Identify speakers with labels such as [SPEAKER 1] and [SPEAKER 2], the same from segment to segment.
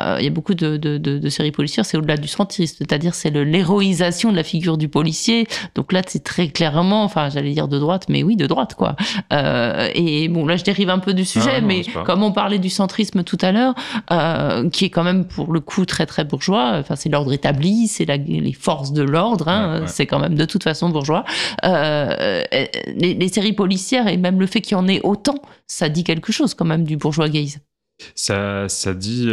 [SPEAKER 1] y a beaucoup de séries policières, c'est au-delà du centrisme, c'est-à-dire c'est l'héroïsation de la figure du policier. Donc là, c'est très clairement, enfin, j'allais dire de droite, mais oui, de droite, quoi. Et bon, là, je dérive un peu du sujet, mais comme on parlait du centrisme tout à l'heure, qui est quand même pour le coup très très bourgeois. Enfin, c'est l'ordre établi, c'est les forces de l'ordre. C'est quand même de toute façon bourgeois. Les séries policières et même le fait qu'il y en ait autant, ça dit quelque chose quand même du bourgeois gaze.
[SPEAKER 2] Ça dit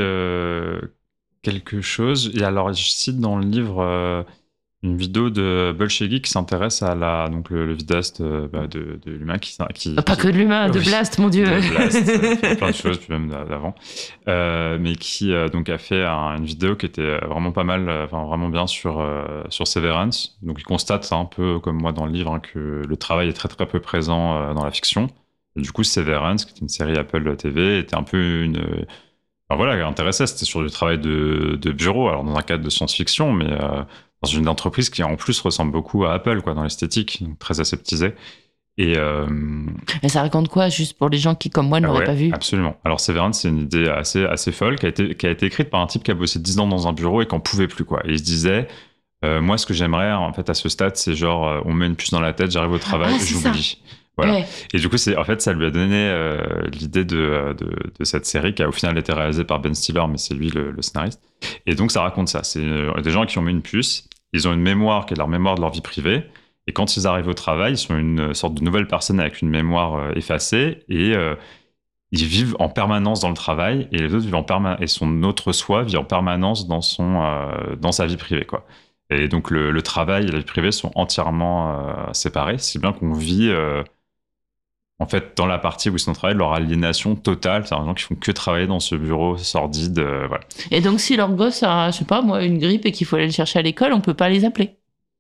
[SPEAKER 2] quelque chose. Et alors, je cite dans le livre une vidéo de Bolshevik qui s'intéresse à donc le vidéaste de l'humain qui
[SPEAKER 1] pas que de l'humain, de Blast, mon Dieu.
[SPEAKER 2] De Blast, plein de choses, puis même d'avant. Mais qui donc a fait une vidéo qui était vraiment pas mal, vraiment bien sur Severance. Donc il constate un peu comme moi dans le livre que le travail est très très peu présent dans la fiction. Et du coup, Severance, qui est une série Apple TV, était un peu intéressait. C'était sur du travail de bureau, alors dans un cadre de science-fiction, mais dans une entreprise qui en plus ressemble beaucoup à Apple, quoi, dans l'esthétique, donc très aseptisée. Et
[SPEAKER 1] ça raconte quoi, juste pour les gens qui, comme moi, ne l'auraient pas vu?
[SPEAKER 2] Absolument. Alors Severance, c'est une idée assez folle qui a été écrite par un type qui a bossé 10 ans dans un bureau et qui n'en pouvait plus, quoi. Et il se disait, moi, ce que j'aimerais, en fait, à ce stade, c'est genre, on me met une puce dans la tête, j'arrive au travail, j'oublie. Voilà. Ouais. Et du coup, en fait, ça lui a donné l'idée de cette série qui a au final été réalisée par Ben Stiller, mais c'est lui le scénariste. Et donc, ça raconte ça. C'est des gens qui ont mis une puce, ils ont une mémoire qui est leur mémoire de leur vie privée, et quand ils arrivent au travail, ils sont une sorte de nouvelle personne avec une mémoire effacée, et ils vivent en permanence dans le travail, et les autres vivent et son autre soi vit en permanence dans sa vie privée, quoi. Et donc, le travail et la vie privée sont entièrement séparés, si bien qu'on vit... en fait, dans la partie où ils sont au travail, leur aliénation totale, c'est des gens qui font que travailler dans ce bureau sordide. Voilà.
[SPEAKER 1] Et donc, si leur gosse a, je sais pas, moi, une grippe et qu'il faut aller le chercher à l'école, on peut pas les appeler.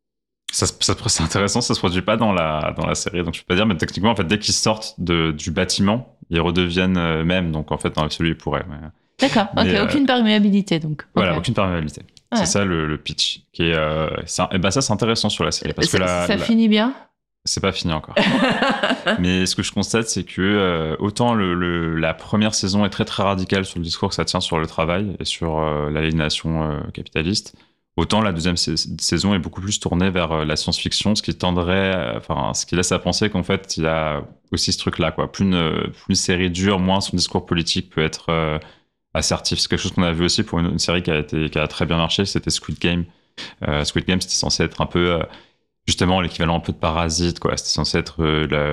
[SPEAKER 2] C'est intéressant, ça se produit pas dans la série, donc je peux pas dire, mais techniquement, en fait, dès qu'ils sortent du bâtiment, ils redeviennent eux-mêmes, donc en fait, dans l'absolu, ils pourraient. Mais...
[SPEAKER 1] D'accord, ok, aucune perméabilité, donc.
[SPEAKER 2] Voilà, aucune perméabilité. Ouais. C'est ça le pitch. Qui est, ça, c'est intéressant sur la série. Parce que
[SPEAKER 1] ça finit bien?
[SPEAKER 2] C'est pas fini encore. Mais ce que je constate, c'est que autant la première saison est très très radicale sur le discours que ça tient sur le travail et sur l'aliénation capitaliste, autant la deuxième saison est beaucoup plus tournée vers la science-fiction, ce qui tendrait, ce qui laisse à penser qu'en fait, il y a aussi ce truc-là, quoi. Plus une série dure, moins son discours politique peut être assertif. C'est quelque chose qu'on a vu aussi pour une série qui a très bien marché, c'était Squid Game. Squid Game, c'était censé être un peu... justement l'équivalent un peu de Parasite, quoi. C'était censé être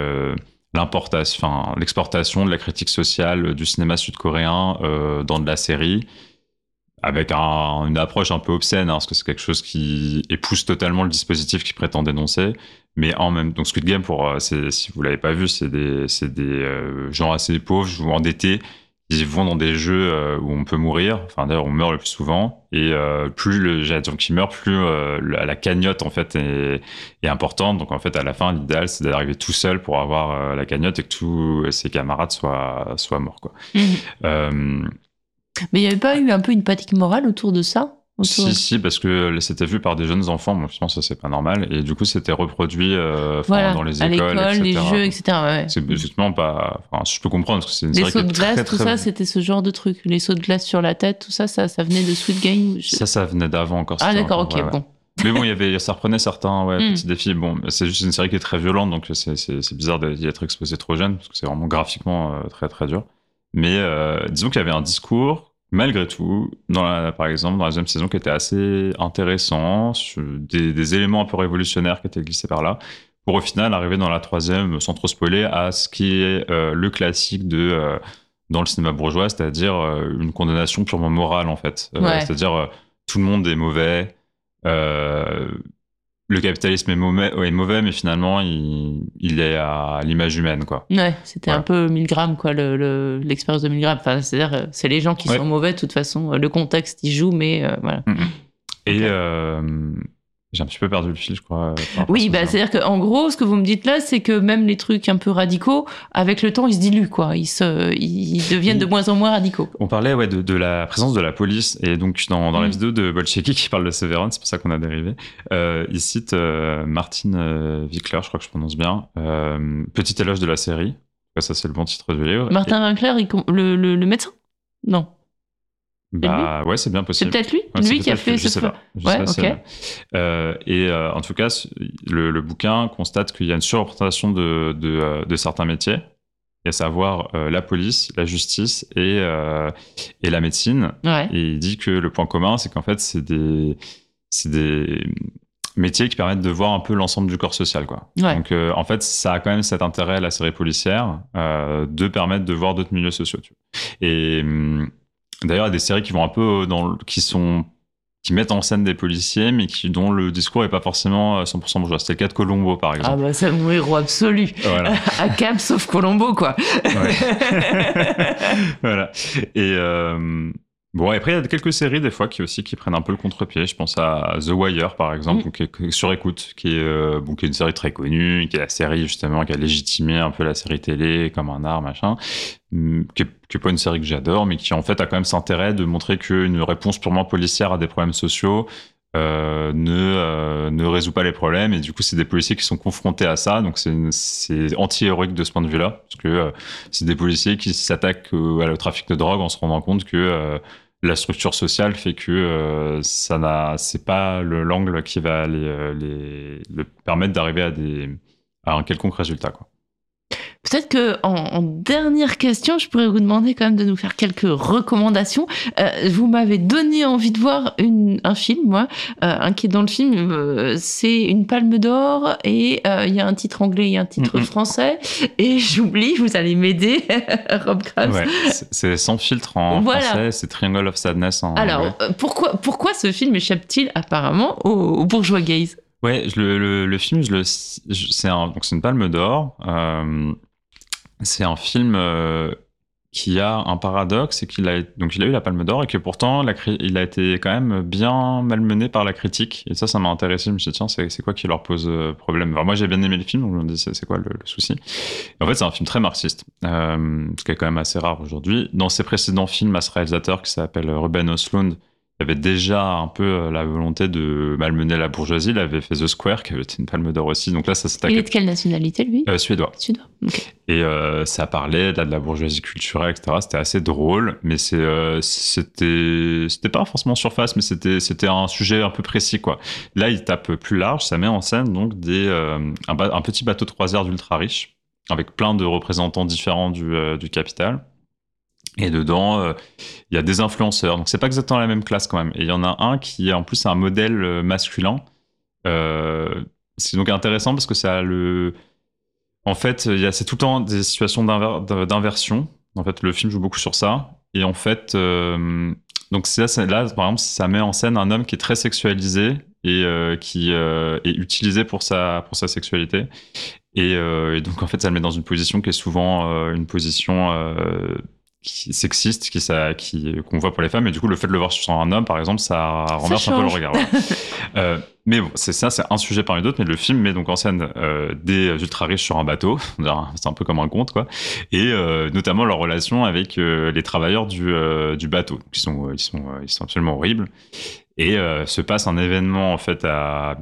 [SPEAKER 2] l'exportation de la critique sociale du cinéma sud-coréen dans de la série, avec une approche un peu obscène, parce que c'est quelque chose qui épouse totalement le dispositif qu'il prétend dénoncer, mais en même donc Squid Game, si vous l'avez pas vu, c'est des gens assez pauvres ou endettés. Ils vont dans des jeux où on peut mourir. Enfin, d'ailleurs, on meurt le plus souvent. Et plus le gens qui meurt, plus la cagnotte, en fait, est importante. Donc, en fait, à la fin, l'idéal, c'est d'arriver tout seul pour avoir la cagnotte et que tous ses camarades soient morts, quoi.
[SPEAKER 1] Mmh. Mais il n'y avait pas eu un peu une panique morale autour de ça?
[SPEAKER 2] Si, parce que c'était vu par des jeunes enfants, bon, finalement, ça, c'est pas normal. Et du coup, c'était reproduit dans les écoles, etc.
[SPEAKER 1] Les jeux, etc. Ouais.
[SPEAKER 2] C'est justement pas... je peux comprendre, parce que c'est une série
[SPEAKER 1] qui est très, très... Les sauts de glace, tout ça, c'était ce genre de truc. Les sauts de glace sur la tête, tout ça venait de Squid Game?
[SPEAKER 2] Ça venait d'avant encore.
[SPEAKER 1] Ah, d'accord, ok, bon.
[SPEAKER 2] Mais bon, ça reprenait certains petits défis. Bon, c'est juste une série qui est très violente, donc c'est bizarre d'y être exposé trop jeune, parce que c'est vraiment graphiquement très, très dur. Mais disons qu'il y avait un discours... Malgré tout, par exemple, dans la deuxième saison, qui était assez intéressant, des éléments un peu révolutionnaires qui étaient glissés par là, pour au final arriver dans la troisième, sans trop spoiler, à ce qui est le classique dans le cinéma bourgeois, c'est-à-dire une condamnation purement morale, en fait. C'est-à-dire tout le monde est mauvais, le capitalisme est mauvais, mais finalement, il est à l'image humaine, quoi.
[SPEAKER 1] Ouais, c'était un peu Milgram, quoi, l'expérience de Milgram. Enfin, c'est-à-dire, c'est les gens qui sont mauvais, de toute façon. Le contexte, il joue, mais voilà.
[SPEAKER 2] Et j'ai un petit peu perdu le fil, je crois.
[SPEAKER 1] Oui, c'est-à-dire qu'en gros, ce que vous me dites là, c'est que même les trucs un peu radicaux, avec le temps, ils se diluent, quoi. Ils deviennent de moins en moins radicaux.
[SPEAKER 2] On parlait de la présence de la police, et donc dans la vidéo de Bolshevik qui parle de Severance, c'est pour ça qu'on a dérivé, il cite Martin Winkler, je crois que je prononce bien, Petit éloge de la série. Ça, c'est le bon titre du livre.
[SPEAKER 1] Martin Winkler, le médecin? Non.
[SPEAKER 2] Bah ouais, c'est bien possible.
[SPEAKER 1] C'est peut-être lui,
[SPEAKER 2] Ouais, c'est
[SPEAKER 1] lui qui a
[SPEAKER 2] peut-être
[SPEAKER 1] fait
[SPEAKER 2] lui, je
[SPEAKER 1] ce
[SPEAKER 2] sais
[SPEAKER 1] film.
[SPEAKER 2] pas. Je sais pas si
[SPEAKER 1] ok.
[SPEAKER 2] et en tout cas, le bouquin constate qu'il y a une surreprésentation de certains métiers, à savoir la police, la justice et la médecine.
[SPEAKER 1] Ouais.
[SPEAKER 2] Et il dit que le point commun, c'est qu'en fait, c'est des métiers qui permettent de voir un peu l'ensemble du corps social, quoi.
[SPEAKER 1] Ouais.
[SPEAKER 2] Donc, en fait, ça a quand même cet intérêt, la série policière, de permettre de voir d'autres milieux sociaux. Tu vois. Et d'ailleurs, il y a des séries qui vont un peu qui mettent en scène des policiers, mais dont le discours est pas forcément 100% bourgeois. C'était le cas de Columbo, par exemple.
[SPEAKER 1] Ah bah c'est mon héros absolu.
[SPEAKER 2] Voilà.
[SPEAKER 1] À Cap, sauf Colombo, quoi.
[SPEAKER 2] Ouais. Voilà. Et bon, après, il y a quelques séries, des fois, qui prennent un peu le contre-pied. Je pense à The Wire, par exemple, qui est sur écoute, qui est une série très connue, qui est la série, justement, qui a légitimé un peu la série télé comme un art, machin, qui est pas une série que j'adore, mais qui, en fait, a quand même cet intérêt de montrer qu'une réponse purement policière à des problèmes sociaux ne résout pas les problèmes, et du coup c'est des policiers qui sont confrontés à ça, donc c'est anti-héroïque de ce point de vue-là, parce que c'est des policiers qui s'attaquent au trafic de drogue en se rendant compte que la structure sociale fait que c'est pas l'angle qui va le permettre d'arriver à un quelconque résultat, quoi.
[SPEAKER 1] Peut-être que en dernière question, je pourrais vous demander quand même de nous faire quelques recommandations. Vous m'avez donné envie de voir un film, moi, un qui est dans le film, c'est une Palme d'Or et il y a un titre anglais et un titre français. Et j'oublie, vous allez m'aider, Rob Krabs.
[SPEAKER 2] Ouais, c'est Sans filtre en français, c'est Triangle of Sadness en
[SPEAKER 1] Alors,
[SPEAKER 2] anglais.
[SPEAKER 1] Pourquoi ce film échappe-t-il apparemment aux bourgeois gays?
[SPEAKER 2] Ouais, le film, c'est une Palme d'Or. C'est un film qui a un paradoxe, et il a eu la Palme d'Or, et que pourtant il a été quand même bien malmené par la critique. Et ça m'a intéressé. Je me suis dit, tiens, c'est quoi qui leur pose problème? Alors, moi, j'ai bien aimé le film, donc je me dis, c'est quoi le souci? Et en fait, c'est un film très marxiste, ce qui est quand même assez rare aujourd'hui. Dans ses précédents films, à ce réalisateur qui s'appelle Ruben Östlund, il avait déjà un peu la volonté de malmener la bourgeoisie. Il avait fait The Square, qui avait été une Palme d'Or aussi. Donc là, ça s'attaquait.
[SPEAKER 1] Il est de quelle nationalité, lui?
[SPEAKER 2] Suédois.
[SPEAKER 1] Suédois. Okay.
[SPEAKER 2] Et ça parlait de la bourgeoisie culturelle, etc. C'était assez drôle, mais c'était pas forcément surface, mais c'était un sujet un peu précis, quoi. Là, il tape plus large. Ça met en scène donc un petit bateau de croisière d'ultra riches, avec plein de représentants différents du capital. Et dedans, il y a des influenceurs. Donc, c'est pas exactement la même classe quand même. Et il y en a un qui est en plus un modèle masculin. C'est donc intéressant parce que en fait, c'est tout le temps des situations d'inversion. En fait, le film joue beaucoup sur ça. Et en fait, donc là, par exemple, ça met en scène un homme qui est très sexualisé et qui est utilisé pour sa sexualité. Et donc, en fait, ça le met dans une position qui est souvent une position sexiste qu'on voit pour les femmes, et du coup le fait de le voir sur un homme, par exemple, ça renverse un peu le regard. Voilà. Mais bon, c'est un sujet parmi d'autres, mais le film met donc en scène des ultra riches sur un bateau, c'est un peu comme un conte, quoi, et notamment leur relation avec les travailleurs du bateau. Ils sont absolument horribles, et se passe un événement en fait à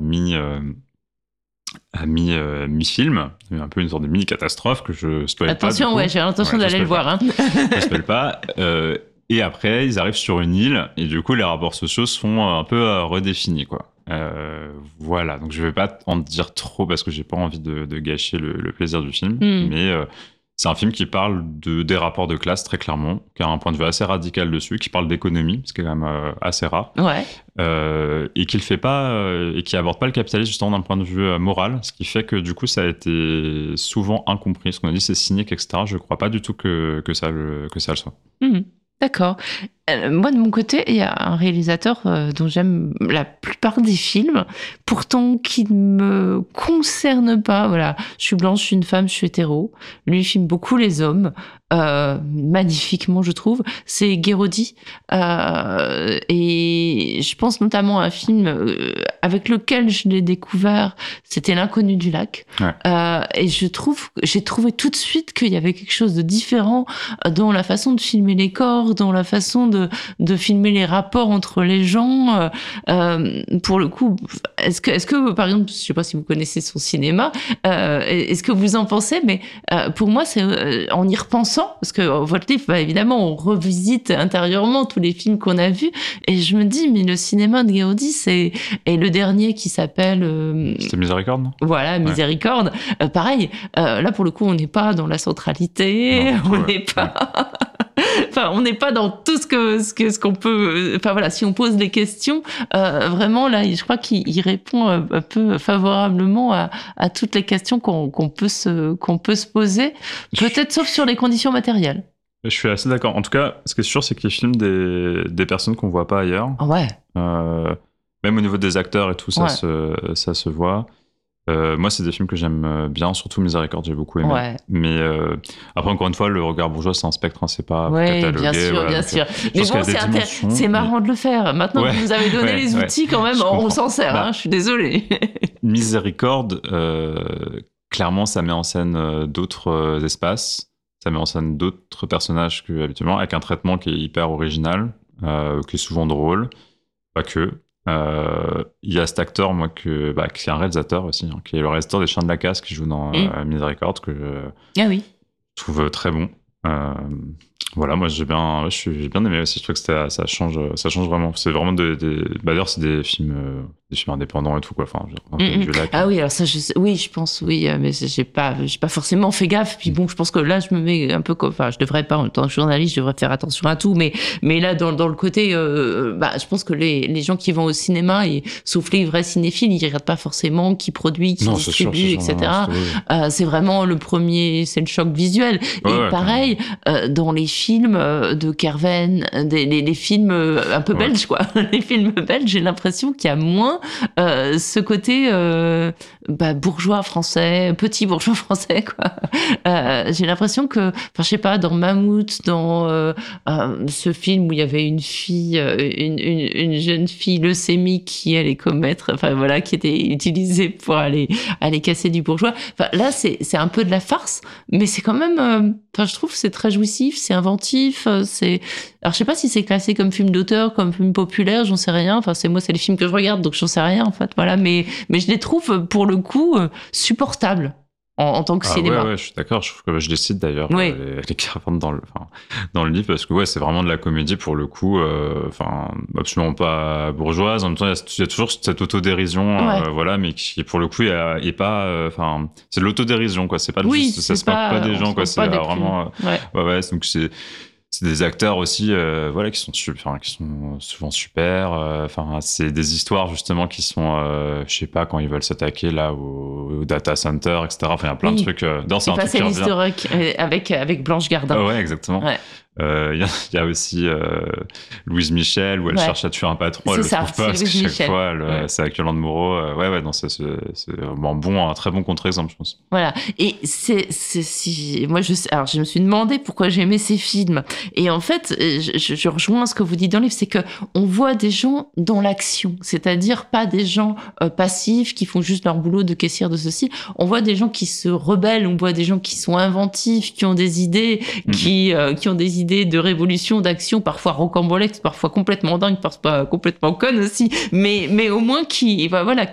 [SPEAKER 2] mi-film, un peu une sorte de mini-catastrophe que je spoil pas.
[SPEAKER 1] Attention, ouais, j'ai l'intention d'aller le voir. Hein.
[SPEAKER 2] Je spoil pas. Et après, ils arrivent sur une île, et du coup, les rapports sociaux sont un peu redéfinis, quoi. Voilà, donc je vais pas en dire trop parce que j'ai pas envie de gâcher le plaisir du film, mais c'est un film qui parle des rapports de classe très clairement, qui a un point de vue assez radical dessus, qui parle d'économie, ce qui est quand même assez rare, et qui le fait pas, et qui aborde pas le capitalisme justement d'un point de vue moral, ce qui fait que du coup ça a été souvent incompris. Ce qu'on a dit, c'est cynique, etc. Je crois pas du tout que ça le soit.
[SPEAKER 1] D'accord. Moi, de mon côté, il y a un réalisateur dont j'aime la plupart des films, pourtant qui ne me concerne pas. Voilà, je suis blanche, je suis une femme, je suis hétéro. Lui, il filme beaucoup les hommes, magnifiquement, je trouve. C'est Guéraudy. Et je pense notamment à un film avec lequel je l'ai découvert, c'était L'Inconnu du lac.
[SPEAKER 2] Ouais.
[SPEAKER 1] Et j'ai trouvé tout de suite qu'il y avait quelque chose de différent dans la façon de filmer les corps, dans la façon de filmer les rapports entre les gens. Pour le coup, est-ce que par exemple, je sais pas si vous connaissez son cinéma, est-ce que vous en pensez? Mais pour moi, c'est en y repensant, parce que votre livre, évidemment, on revisite intérieurement tous les films qu'on a vus, et je me dis, mais le cinéma de Gaudi, et le dernier qui s'appelle...
[SPEAKER 2] C'était Miséricorde, non?
[SPEAKER 1] Voilà, Miséricorde. Pareil, là, pour le coup, on n'est pas dans la centralité, on n'est pas... Enfin, on n'est pas dans tout ce qu'on peut... Enfin, voilà, si on pose des questions, vraiment, là, je crois qu'il répond un peu favorablement à toutes les questions qu'on peut se poser, peut-être sauf sur les conditions matérielles.
[SPEAKER 2] Je suis assez d'accord. En tout cas, ce qui est sûr, c'est qu'il filme des personnes qu'on voit pas ailleurs.
[SPEAKER 1] Ouais.
[SPEAKER 2] Même au niveau des acteurs et tout, ça se voit. Moi, c'est des films que j'aime bien, surtout Miséricorde, j'ai beaucoup aimé.
[SPEAKER 1] Ouais.
[SPEAKER 2] Mais après, encore une fois, Le Regard bourgeois, c'est un spectre, hein, c'est pas catalogué.
[SPEAKER 1] Bien sûr,
[SPEAKER 2] voilà,
[SPEAKER 1] bien sûr. Mais bon, c'est marrant de le faire. Maintenant que vous nous avez donné les outils, quand même, on s'en sert. Hein, je suis désolée.
[SPEAKER 2] Miséricorde, clairement, ça met en scène d'autres espaces. Ça met en scène d'autres personnages qu'habituellement, avec un traitement qui est hyper original, qui est souvent drôle. Pas que. Il y a cet acteur, moi, qui est un réalisateur aussi, hein, qui est le réalisateur des Chiens de la Casse, qui joue dans Miséricorde, que je trouve très bon. Voilà, moi j'ai bien aimé aussi. Je trouve que ça change vraiment. C'est vraiment d'ailleurs c'est des films indépendants et tout quoi. Enfin,
[SPEAKER 1] ah oui, alors ça, je pense, mais j'ai pas forcément fait gaffe. Puis bon, je pense que là, je me mets un peu enfin, je devrais pas en tant que journaliste, je devrais faire attention à tout. Mais là, dans le côté, je pense que les gens qui vont au cinéma, et sauf les vrais cinéphiles, ils regardent pas forcément qui produit, qui distribue, etc. C'est vraiment c'est le choc visuel. Et pareil, dans les films de Kerven, les films un peu belges, quoi. Les films belges, j'ai l'impression qu'il y a moins ce côté bourgeois français, petit bourgeois français, quoi. J'ai l'impression que, je sais pas, dans Mammouth, dans ce film où il y avait une fille, une jeune fille leucémique qui allait commettre, qui était utilisée pour aller casser du bourgeois. Là, c'est un peu de la farce, mais c'est quand même, je trouve que c'est très jouissif, c'est inventif, alors je sais pas si c'est classé comme film d'auteur, comme film populaire, j'en sais rien. C'est les films que je regarde, donc j'en sais rien en fait. Voilà, mais je les trouve pour le coup supportables en tant que cinéma.
[SPEAKER 2] Ouais, je suis d'accord. Je trouve que je les cite d'ailleurs les Kerven dans le livre parce que c'est vraiment de la comédie pour le coup. Absolument pas bourgeoise. En même temps, il y a toujours cette autodérision, mais qui pour le coup est pas. C'est de l'autodérision quoi. C'est pas juste, ça se moque pas des gens quoi. C'est vraiment. Donc c'est des acteurs aussi qui sont souvent super. C'est des histoires justement qui sont je sais pas, quand ils veulent s'attaquer là au data center, etc. Il y a plein de trucs c'est un truc qui revient
[SPEAKER 1] avec Blanche Gardin.
[SPEAKER 2] Exactement. Il y a aussi Louise Michel où elle cherche à tuer un patron, elle le trouve pas parce que chaque fois c'est avec Yolande Moreau. C'est un très bon contre-exemple, je pense.
[SPEAKER 1] Voilà. Et moi je me suis demandé pourquoi j'aimais ces films. Et en fait, je rejoins ce que vous dites dans le livre, c'est que on voit des gens dans l'action, c'est-à-dire pas des gens passifs qui font juste leur boulot de caissière de ceci. On voit des gens qui se rebellent, on voit des gens qui sont inventifs, qui ont des idées, qui ont des idées de révolution, d'action, parfois rocambolesques, parfois complètement dingues, parfois complètement connes aussi, mais au moins qui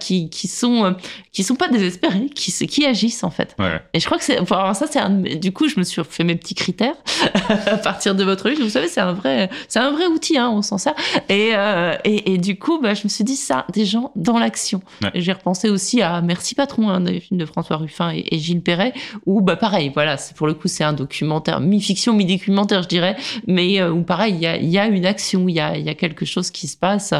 [SPEAKER 1] sont pas désespérés, qui agissent en fait. Et je crois que du coup, je me suis fait mes petits critères à partir de votre livre. Vous savez, c'est un vrai outil, hein, on s'en sert. Et du coup, je me suis dit ça, des gens dans l'action. Et j'ai repensé aussi à Merci Patron, un des films de François Ruffin et Gilles Perret, où pareil, pour le coup, c'est un documentaire, mi-fiction, mi-documentaire, je dirais, mais où pareil, il y a une action, il y a quelque chose qui se passe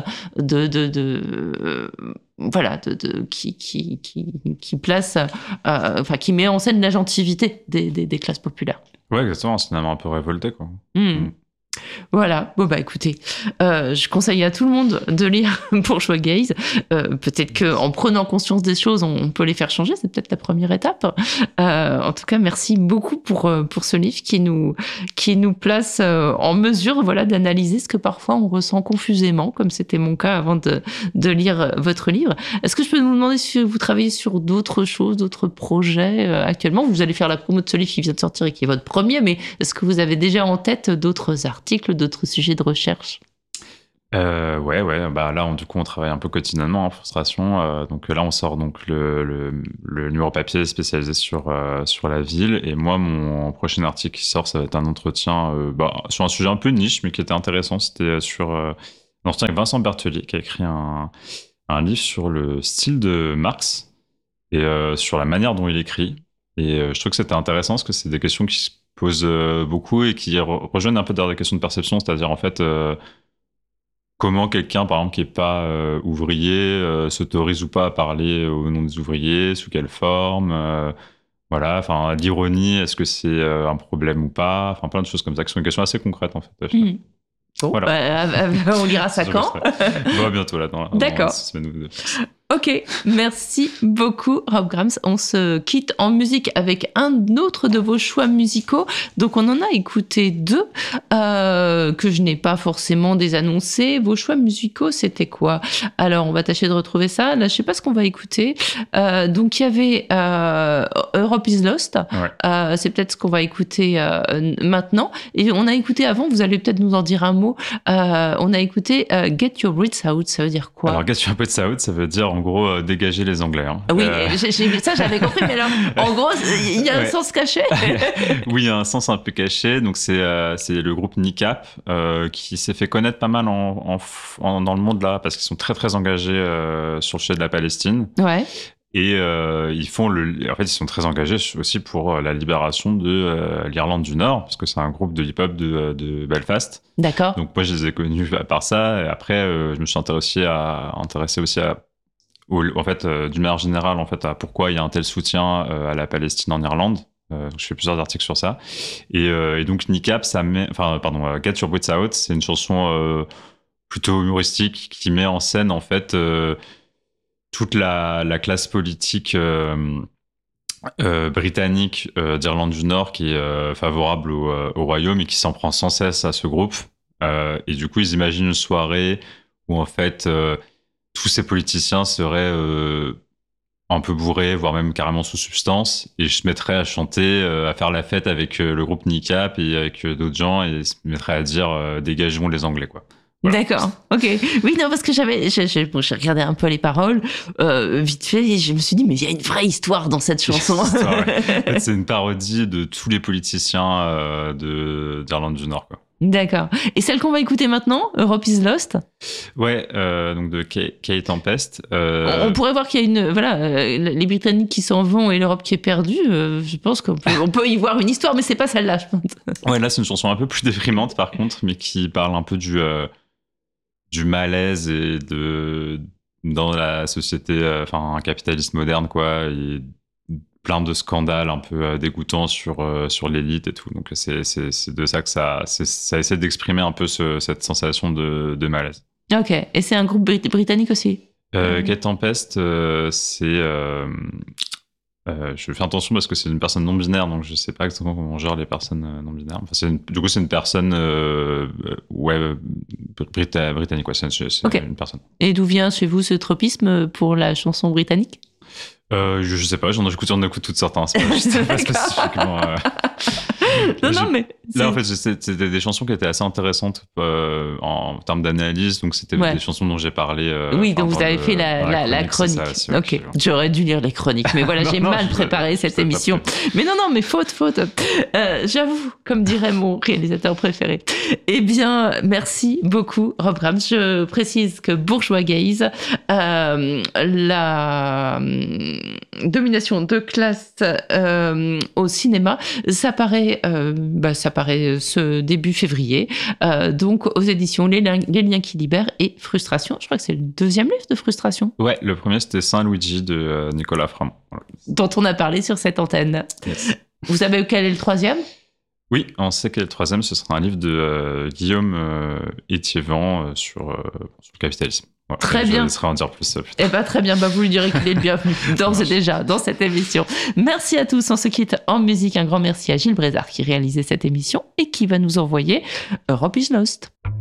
[SPEAKER 1] qui place, qui met en scène l'agentivité des classes populaires.
[SPEAKER 2] Ouais, exactement, un cinéma un peu révolté, quoi.
[SPEAKER 1] Voilà, écoutez, je conseille à tout le monde de lire Bourgeois Gaze. Peut-être qu'en prenant conscience des choses, on peut les faire changer, c'est peut-être la première étape. En tout cas, merci beaucoup pour ce livre qui nous place en mesure d'analyser ce que parfois on ressent confusément, comme c'était mon cas avant de lire votre livre. Est-ce que je peux vous demander si vous travaillez sur d'autres choses, d'autres projets actuellement? Vous allez faire la promo de ce livre qui vient de sortir et qui est votre premier, mais est-ce que vous avez déjà en tête d'autres articles articles, d'autres sujets de recherche?
[SPEAKER 2] Ouais. Bah là, du coup, on travaille un peu quotidiennement en frustration. Donc là, on sort donc le numéro papier spécialisé sur la ville. Et moi, mon prochain article qui sort, ça va être un entretien sur un sujet un peu niche, mais qui était intéressant. C'était sur un entretien avec Vincent Berthellier, qui a écrit un livre sur le style de Marx et sur la manière dont il écrit. Et je trouve que c'était intéressant parce que c'est des questions qui se posent beaucoup et qui rejoignent un peu dans des questions de perception, c'est-à-dire en fait comment quelqu'un, par exemple, qui n'est pas ouvrier, s'autorise ou pas à parler au nom des ouvriers, sous quelle forme, voilà, enfin, l'ironie, est-ce que c'est un problème ou pas, enfin, plein de choses comme ça, qui sont des questions assez concrètes, en fait.
[SPEAKER 1] Bon,
[SPEAKER 2] voilà.
[SPEAKER 1] On lira ça quand?
[SPEAKER 2] Bientôt, là, dans
[SPEAKER 1] D'accord.
[SPEAKER 2] 6 semaines ou 2.
[SPEAKER 1] Ok, merci beaucoup Rob Grams. On se quitte en musique avec un autre de vos choix musicaux. Donc on en a écouté 2 que je n'ai pas forcément désannoncés. Vos choix musicaux, c'était quoi? Alors on va tâcher de retrouver ça. Là, je sais pas ce qu'on va écouter. Donc il y avait Europe is Lost. Ouais. C'est peut-être ce qu'on va écouter maintenant. Et on a écouté avant, vous allez peut-être nous en dire un mot. On a écouté Get Your Wits Out. Ça veut dire quoi?
[SPEAKER 2] Alors Get Your Wits Out, ça veut dire en gros dégager les Anglais. Hein.
[SPEAKER 1] Oui, ça j'avais compris, mais alors en gros il y a un sens caché.
[SPEAKER 2] Oui, il y a un sens un peu caché. Donc c'est le groupe NICAP qui s'est fait connaître pas mal dans le monde là parce qu'ils sont très très engagés sur le sujet de la Palestine.
[SPEAKER 1] Ouais.
[SPEAKER 2] Et en fait ils sont très engagés aussi pour la libération de l'Irlande du Nord parce que c'est un groupe de hip-hop de Belfast.
[SPEAKER 1] D'accord.
[SPEAKER 2] Donc moi je les ai connus à part ça. Et après je me suis intéressé aussi à en fait, d'une manière générale, en fait, à pourquoi il y a un tel soutien à la Palestine en Irlande. Je fais plusieurs articles sur ça. Et donc, NICAP, Get Your Wits Out, c'est une chanson plutôt humoristique qui met en scène, en fait, toute la classe politique britannique d'Irlande du Nord qui est favorable au Royaume et qui s'en prend sans cesse à ce groupe. Et du coup, ils imaginent une soirée où, en fait... tous ces politiciens seraient un peu bourrés, voire même carrément sous substance, et je se mettrais à chanter, à faire la fête avec le groupe NICAP et avec d'autres gens, et se mettrais à dire dégageons les Anglais, quoi. Voilà.
[SPEAKER 1] D'accord, ok. Oui, non, parce que j'ai regardé un peu les paroles vite fait et je me suis dit, mais il y a une vraie histoire dans cette chanson.
[SPEAKER 2] Ouais. En fait, c'est une parodie de tous les politiciens d'Irlande du Nord, quoi.
[SPEAKER 1] D'accord. Et celle qu'on va écouter maintenant, Europe is Lost?
[SPEAKER 2] Ouais, donc de Kate Tempest.
[SPEAKER 1] On pourrait voir qu'il y a les Britanniques qui s'en vont et l'Europe qui est perdue. Je pense qu'on peut y voir une histoire, mais c'est pas celle-là, je pense.
[SPEAKER 2] Ouais, là, c'est une chanson un peu plus déprimante, par contre, mais qui parle un peu du malaise et dans la société, un capitalisme moderne, quoi, et plein de scandales un peu dégoûtants sur l'élite et tout. Donc c'est de ça que ça essaie d'exprimer un peu cette sensation de malaise.
[SPEAKER 1] Ok, et c'est un groupe britannique aussi?
[SPEAKER 2] Kate Tempest, c'est... je fais attention parce que c'est une personne non-binaire, donc je sais pas exactement comment on gère les personnes non-binaires. Enfin, du coup, c'est une personne britannique, quoi. C'est
[SPEAKER 1] okay.
[SPEAKER 2] Une personne.
[SPEAKER 1] Et d'où vient chez vous ce tropisme pour la chanson britannique?
[SPEAKER 2] Je sais pas, j'en écoute toutes sortes, hein, je sais pas spécifiquement.
[SPEAKER 1] Non, mais...
[SPEAKER 2] Là, en fait, c'était des chansons qui étaient assez intéressantes en termes d'analyse, donc c'était des chansons dont j'ai parlé.
[SPEAKER 1] Oui, donc vous avez fait la chronique. Ça, ok, j'aurais dû lire les chroniques, mais voilà, j'ai mal préparé cette émission. Mais non, mais faute. J'avoue, comme dirait mon réalisateur préféré. Eh bien, merci beaucoup, Rob Grams. Je précise que Bourgeois Gaze, la domination de classe au cinéma, ça paraît ce début février, donc aux éditions Les Liens qui libèrent et Frustration. Je crois que c'est le deuxième livre de Frustration.
[SPEAKER 2] Ouais, le premier c'était Saint-Luigi de Nicolas Framont. Voilà.
[SPEAKER 1] Dont on a parlé sur cette antenne. Yes. Vous savez quel est le troisième?
[SPEAKER 2] Oui, on sait que le troisième, ce sera un livre de Guillaume Étiévent sur le capitalisme. Ouais,
[SPEAKER 1] très bien.
[SPEAKER 2] Je laisserai en dire plus.
[SPEAKER 1] Eh ben, très bien, vous lui direz qu'il est le bienvenu d'ores et déjà dans cette émission. Merci à tous, on se quitte en musique. Un grand merci à Gilles Brézard qui réalisait cette émission et qui va nous envoyer Europe is Lost.